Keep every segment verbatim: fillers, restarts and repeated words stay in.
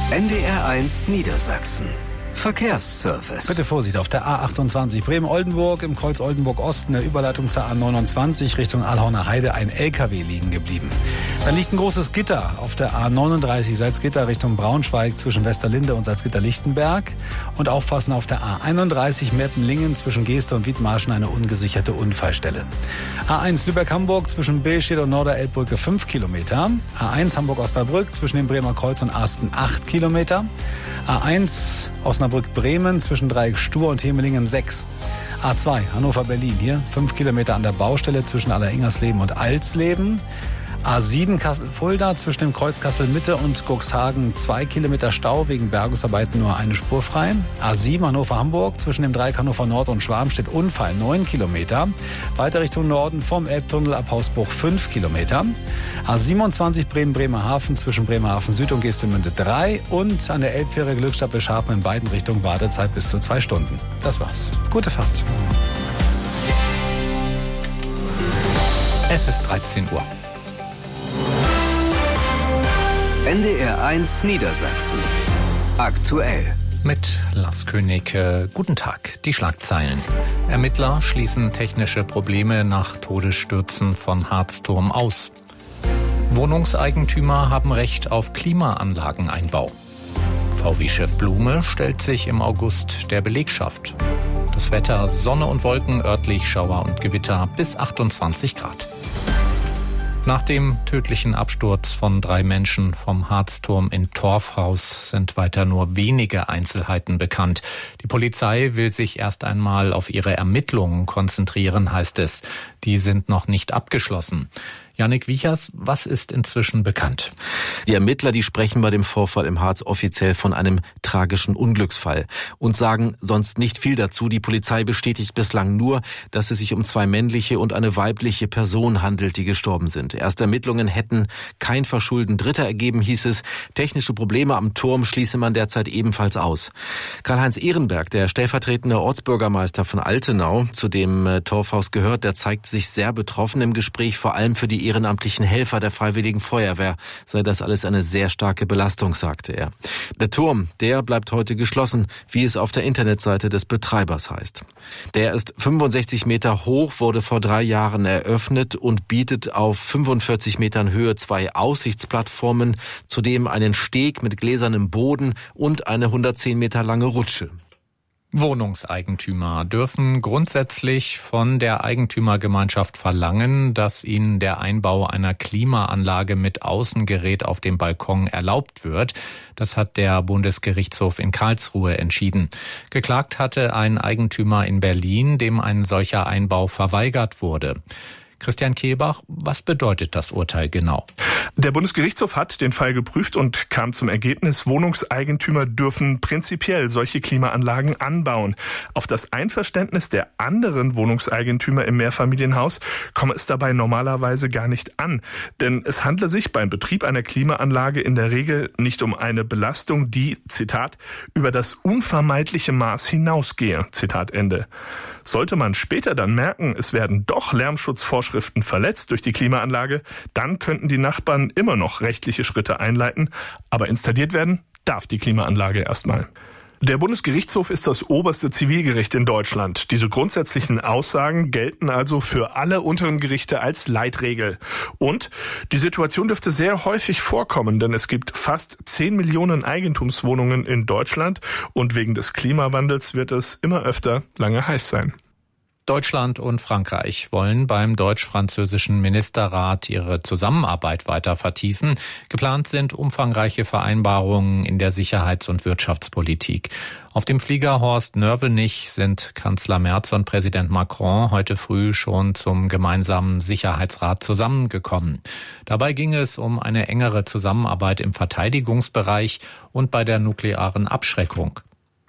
N D R eins Niedersachsen. Verkehrsservice. Bitte Vorsicht auf der A achtundzwanzig Bremen-Oldenburg im Kreuz Oldenburg-Osten, der Überleitung zur A neunundzwanzig Richtung Alhauner Heide, ein L K W liegen geblieben. Dann liegt ein großes Gitter auf der A neununddreißig Salzgitter Richtung Braunschweig zwischen Westerlinde und Salzgitter-Lichtenberg. Und aufpassen auf der A einunddreißig Meppen-Lingen zwischen Geeste und Wiedmarschen, eine ungesicherte Unfallstelle. A eins Lübeck-Hamburg zwischen Billstedt und Norderelbbrücke fünf Kilometer. A eins Hamburg-Osnabrück zwischen dem Bremer Kreuz und Asten acht Kilometer. A eins Osnabrück-Bremen zwischen Dreieck Stur und Hemelingen sechs. A zwei Hannover-Berlin hier fünf Kilometer an der Baustelle zwischen Alleringersleben und Alsleben. A sieben Kassel-Fulda zwischen dem Kreuz Kassel-Mitte und Cuxhagen zwei Kilometer Stau, wegen Bergungsarbeiten nur eine Spur frei. A sieben Hannover-Hamburg zwischen dem Dreieck Hannover Nord und Schwarmstedt Unfall neun Kilometer. Weiter Richtung Norden vom Elbtunnel ab Hausbruch fünf Kilometer. A siebenundzwanzig Bremen-Bremerhaven zwischen Bremerhaven Süd und Geestemünde drei. Und an der Elbfähre Glückstadt-Bescharpen in beiden Richtungen Wartezeit bis zu zwei Stunden. Das war's. Gute Fahrt. Es ist dreizehn Uhr. N D R eins Niedersachsen. Aktuell. Mit Lars König. Guten Tag. Die Schlagzeilen. Ermittler schließen technische Probleme nach Todesstürzen von Harzturm aus. Wohnungseigentümer haben Recht auf Klimaanlageneinbau. V W-Chef Blume stellt sich im August der Belegschaft. Das Wetter: Sonne und Wolken, örtlich Schauer und Gewitter bis achtundzwanzig Grad. Nach dem tödlichen Absturz von drei Menschen vom Harzturm in Torfhaus sind weiter nur wenige Einzelheiten bekannt. Die Polizei will sich erst einmal auf ihre Ermittlungen konzentrieren, heißt es. Die sind noch nicht abgeschlossen. Jannik Wiechers, was ist inzwischen bekannt? Die Ermittler, die sprechen bei dem Vorfall im Harz offiziell von einem tragischen Unglücksfall und sagen sonst nicht viel dazu. Die Polizei bestätigt bislang nur, dass es sich um zwei männliche und eine weibliche Person handelt, die gestorben sind. Erste Ermittlungen hätten kein Verschulden Dritter ergeben, hieß es. Technische Probleme am Turm schließe man derzeit ebenfalls aus. Karl-Heinz Ehrenberg, der stellvertretende Ortsbürgermeister von Altenau, zu dem äh, Torfhaus gehört, der zeigt sich sehr betroffen im Gespräch, vor allem für die ehrenamtlichen Helfer der Freiwilligen Feuerwehr sei das alles eine sehr starke Belastung, sagte er. Der Turm, der bleibt heute geschlossen, wie es auf der Internetseite des Betreibers heißt. Der ist fünfundsechzig Meter hoch, wurde vor drei Jahren eröffnet und bietet auf fünfundvierzig Metern Höhe zwei Aussichtsplattformen, zudem einen Steg mit gläsernem Boden und eine hundertzehn Meter lange Rutsche. Wohnungseigentümer dürfen grundsätzlich von der Eigentümergemeinschaft verlangen, dass ihnen der Einbau einer Klimaanlage mit Außengerät auf dem Balkon erlaubt wird. Das hat der Bundesgerichtshof in Karlsruhe entschieden. Geklagt hatte ein Eigentümer in Berlin, dem ein solcher Einbau verweigert wurde. Christian Kehlbach, was bedeutet das Urteil genau? Der Bundesgerichtshof hat den Fall geprüft und kam zum Ergebnis, Wohnungseigentümer dürfen prinzipiell solche Klimaanlagen anbauen. Auf das Einverständnis der anderen Wohnungseigentümer im Mehrfamilienhaus komme es dabei normalerweise gar nicht an. Denn es handle sich beim Betrieb einer Klimaanlage in der Regel nicht um eine Belastung, die, Zitat, über das unvermeidliche Maß hinausgehe, Zitat Ende. Sollte man später dann merken, es werden doch Lärmschutzvorschriften verletzt durch die Klimaanlage, dann könnten die Nachbarn immer noch rechtliche Schritte einleiten, aber installiert werden darf die Klimaanlage erstmal. Der Bundesgerichtshof ist das oberste Zivilgericht in Deutschland. Diese grundsätzlichen Aussagen gelten also für alle unteren Gerichte als Leitregel. Und die Situation dürfte sehr häufig vorkommen, denn es gibt fast zehn Millionen Eigentumswohnungen in Deutschland und wegen des Klimawandels wird es immer öfter lange heiß sein. Deutschland und Frankreich wollen beim deutsch-französischen Ministerrat ihre Zusammenarbeit weiter vertiefen. Geplant sind umfangreiche Vereinbarungen in der Sicherheits- und Wirtschaftspolitik. Auf dem Flieger Horst Nörvenich sind Kanzler Merz und Präsident Macron heute früh schon zum gemeinsamen Sicherheitsrat zusammengekommen. Dabei ging es um eine engere Zusammenarbeit im Verteidigungsbereich und bei der nuklearen Abschreckung.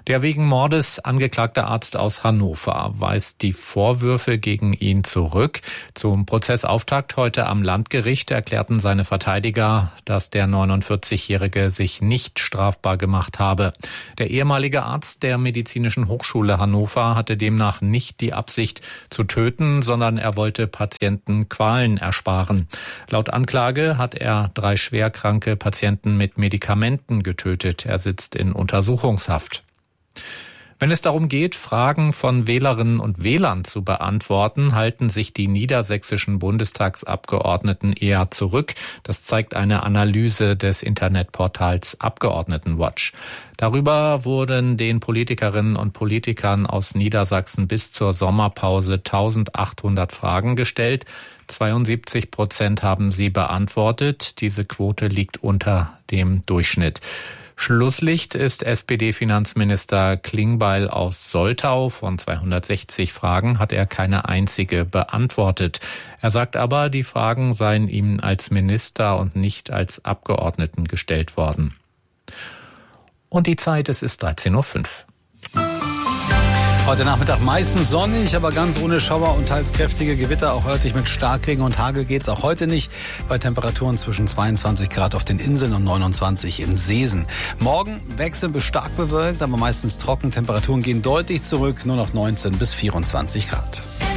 Der wegen Mordes angeklagte Arzt aus Hannover weist die Vorwürfe gegen ihn zurück. Zum Prozessauftakt heute am Landgericht erklärten seine Verteidiger, dass der neunundvierzigjährige sich nicht strafbar gemacht habe. Der ehemalige Arzt der Medizinischen Hochschule Hannover hatte demnach nicht die Absicht zu töten, sondern er wollte Patienten Qualen ersparen. Laut Anklage hat er drei schwerkranke Patienten mit Medikamenten getötet. Er sitzt in Untersuchungshaft. Wenn es darum geht, Fragen von Wählerinnen und Wählern zu beantworten, halten sich die niedersächsischen Bundestagsabgeordneten eher zurück. Das zeigt eine Analyse des Internetportals Abgeordnetenwatch. Darüber wurden den Politikerinnen und Politikern aus Niedersachsen bis zur Sommerpause eintausendachthundert Fragen gestellt. zweiundsiebzig Prozent haben sie beantwortet. Diese Quote liegt unter dem Durchschnitt. Schlusslicht ist S P D-Finanzminister Klingbeil aus Soltau. Von zweihundertsechzig Fragen hat er keine einzige beantwortet. Er sagt aber, die Fragen seien ihm als Minister und nicht als Abgeordneten gestellt worden. Und die Zeit, es ist dreizehn Uhr fünf. Heute Nachmittag meistens sonnig, aber ganz ohne Schauer und teils kräftige Gewitter. Auch örtlich mit Starkregen und Hagel geht's auch heute nicht. Bei Temperaturen zwischen zweiundzwanzig Grad auf den Inseln und neunundzwanzig in Seesen. Morgen wechseln bis stark bewölkt, aber meistens trocken. Temperaturen gehen deutlich zurück, nur noch neunzehn bis vierundzwanzig Grad.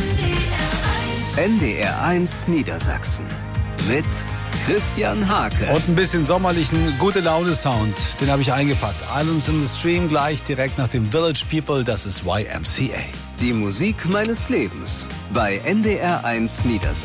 N D R eins Niedersachsen mit Christian Hake. Und ein bisschen sommerlichen Gute-Laune-Sound, den habe ich eingepackt. Islands in the Stream gleich direkt nach dem Village People, das ist Y M C A. Die Musik meines Lebens bei N D R eins Niedersachsen.